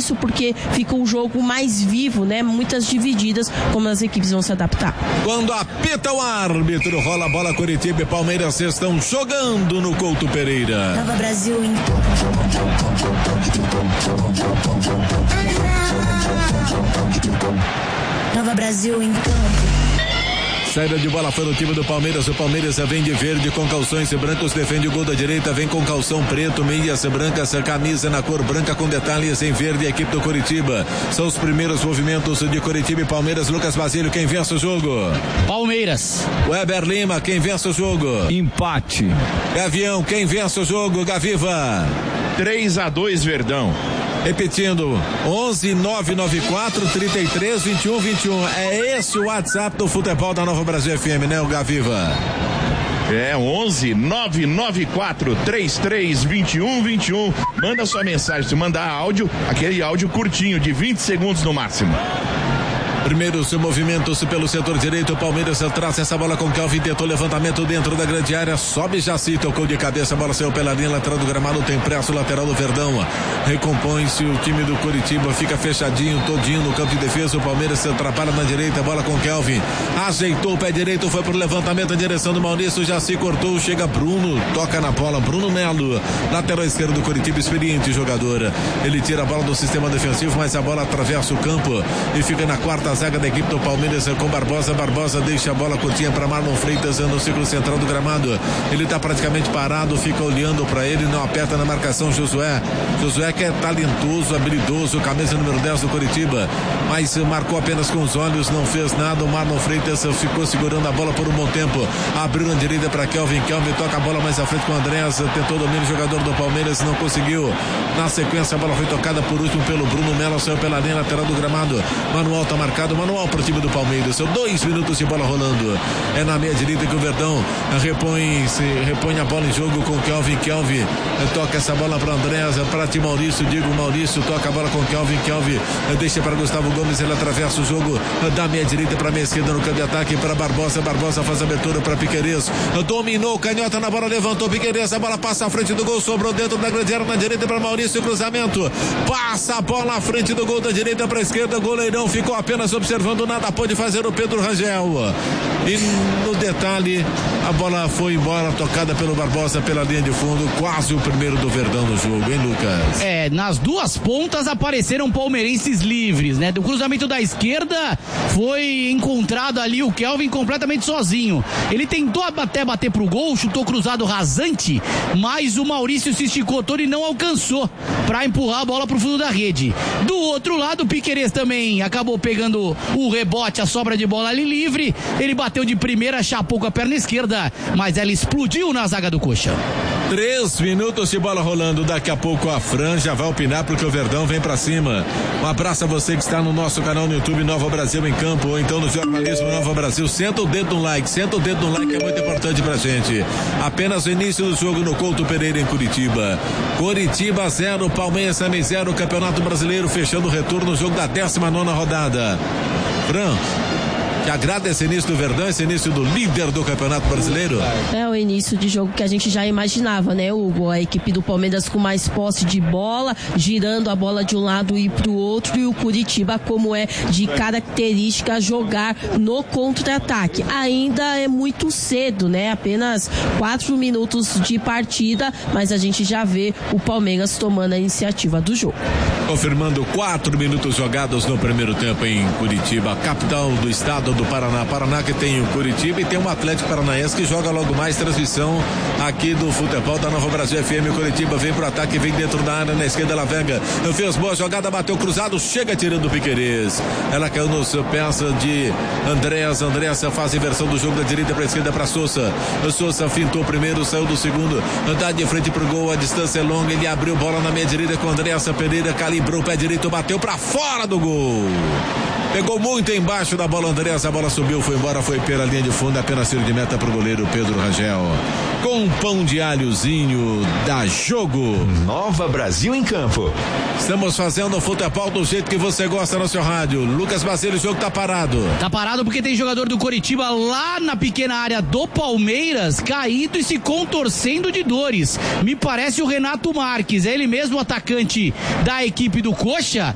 isso porque fica um jogo mais vivo, né? Muitas divididas, como as equipes vão se adaptar. Quando apita o árbitro, rola a bola, Coritiba e Palmeiras estão jogando no Couto Pereira. Nova Brasil em Nova Brasil em campo. Saída de bola foi no time do Palmeiras. O Palmeiras vem de verde com calções brancos, defende o gol da direita, vem com calção preto, meias brancas, camisa na cor branca com detalhes em verde. A equipe do Coritiba. São os primeiros movimentos de Coritiba e Palmeiras. Lucas Basílio, quem vence o jogo? Palmeiras. Weber Lima, quem vence o jogo? Empate. Gavião, quem vence o jogo? Gaviva. 3-2 Verdão. Repetindo, 11-994-33-21-21. É esse o WhatsApp do futebol da Nova Brasil FM, né, o Gaviva? É 11-994-33-21-21. Manda sua mensagem, se mandar áudio, aquele áudio curtinho de 20 segundos no máximo. Primeiros movimentos pelo setor direito, o Palmeiras traz essa bola com Kelvin, tentou levantamento dentro da grande área, sobe Jaci, tocou de cabeça, a bola saiu pela linha lateral do gramado, tem pressa o lateral do Verdão, recompõe-se o time do Coritiba, fica fechadinho, todinho no campo de defesa, o Palmeiras se atrapalha na direita, bola com Kelvin, ajeitou o pé direito, foi pro levantamento em direção do Maurício, Jaci cortou, chega Bruno, toca na bola, Bruno Melo, lateral esquerdo do Coritiba, experiente jogador, ele tira a bola do sistema defensivo, mas a bola atravessa o campo e fica na quarta zaga da equipe do Palmeiras com Barbosa deixa a bola curtinha para Marlon Freitas no círculo central do gramado, ele está praticamente parado, fica olhando para ele, não aperta na marcação Josué que é talentoso, habilidoso, camisa número 10 do Coritiba, mas marcou apenas com os olhos, não fez nada, o Marlon Freitas ficou segurando a bola por um bom tempo, abriu na direita para Kelvin toca a bola mais à frente com o Andrés, tentou domínio, o jogador do Palmeiras não conseguiu, na sequência a bola foi tocada por último pelo Bruno Melo, saiu pela linha lateral do gramado, Manuel está marcado, manual para o time do Palmeiras, são 2 minutos de bola rolando, é na meia direita que o Verdão repõe a bola em jogo com Kelvin toca essa bola para Andrés, para ti Maurício, toca a bola com Kelvin deixa para Gustavo Gomes, ele atravessa o jogo da meia direita para meia esquerda no campo de ataque para Barbosa faz abertura para Piquerez, dominou, canhota na bola, levantou Piquerez, a bola passa à frente do gol, sobrou dentro da grande área na direita para Maurício, cruzamento, passa a bola à frente do gol da direita para a esquerda, goleirão ficou apenas observando, nada pôde fazer o Pedro Rangel, e no detalhe a bola foi embora, tocada pelo Barbosa pela linha de fundo, quase o primeiro do Verdão no jogo, hein, Lucas? Nas duas pontas apareceram palmeirenses livres, né? Do cruzamento da esquerda foi encontrado ali o Kelvin completamente sozinho, ele tentou até bater pro gol, chutou cruzado rasante, mas o Maurício se esticou todo e não alcançou para empurrar a bola pro fundo da rede. Do outro lado, o Piquerez também acabou pegando o rebote, a sobra de bola ali livre, ele bateu de primeira, chapou com a perna esquerda, mas ela explodiu na zaga do Coxa. 3 minutos de bola rolando, daqui a pouco a Fran já vai opinar porque o Verdão vem pra cima. Um abraço a você que está no nosso canal no YouTube Nova Brasil em Campo, ou então no jornalismo Nova Brasil, senta o dedo no like é muito importante pra gente. Apenas o início do jogo no Couto Pereira em Curitiba, 0, Palmeiras 0, Campeonato Brasileiro fechando o retorno no jogo da 19ª rodada. Fran, te agrada esse início do Verdão, esse início do líder do Campeonato Brasileiro? É o início de jogo que a gente já imaginava, né, Hugo? A equipe do Palmeiras com mais posse de bola, girando a bola de um lado e pro outro, e o Curitiba, como é de característica, jogar no contra-ataque. Ainda é muito cedo, né? Apenas 4 minutos de partida, mas a gente já vê o Palmeiras tomando a iniciativa do jogo. Confirmando 4 minutos jogados no primeiro tempo em Curitiba, capital do estado do Paraná que tem o Curitiba e tem um Atlético Paranaense que joga logo mais, transmissão aqui do futebol da Nova Brasil FM. Curitiba vem pro ataque, vem dentro da área, na esquerda ela vega, fez boa jogada, bateu cruzado, chega tirando o Piquerez, ela caiu nos pés de Andrés faz inversão do jogo da direita para a esquerda para Souza fintou primeiro, saiu do segundo, dá de frente pro gol, a distância é longa, ele abriu bola na meia direita com Andrés Pereira, calibrou o pé direito, bateu para fora do gol. Pegou muito embaixo da bola Andrés, a bola subiu, foi embora, foi pela linha de fundo, apenas tiro de meta pro goleiro Pedro Rangel. Com pão de alhozinho, dá jogo. Nova Brasil em Campo. Estamos fazendo o futebol do jeito que você gosta no seu rádio. Lucas Basílio, o jogo tá parado. Tá parado porque tem jogador do Coritiba lá na pequena área do Palmeiras, caído e se contorcendo de dores. Me parece o Renato Marques, é ele mesmo o atacante da equipe do Coxa.